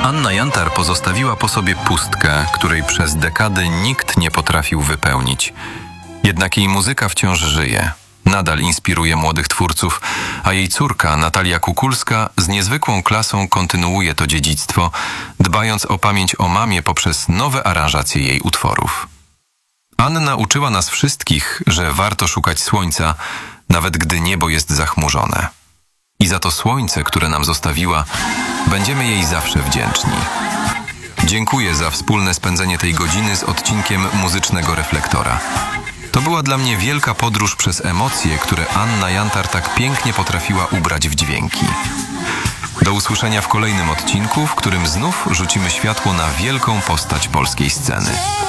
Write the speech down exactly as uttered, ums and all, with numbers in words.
Anna Jantar pozostawiła po sobie pustkę, której przez dekady nikt nie potrafił wypełnić. Jednak jej muzyka wciąż żyje. Nadal inspiruje młodych twórców, a jej córka Natalia Kukulska z niezwykłą klasą kontynuuje to dziedzictwo, dbając o pamięć o mamie poprzez nowe aranżacje jej utworów. Anna uczyła nas wszystkich, że warto szukać słońca, nawet gdy niebo jest zachmurzone. I za to słońce, które nam zostawiła, będziemy jej zawsze wdzięczni. Dziękuję za wspólne spędzenie tej godziny z odcinkiem Muzycznego Reflektora. To była dla mnie wielka podróż przez emocje, które Anna Jantar tak pięknie potrafiła ubrać w dźwięki. Do usłyszenia w kolejnym odcinku, w którym znów rzucimy światło na wielką postać polskiej sceny.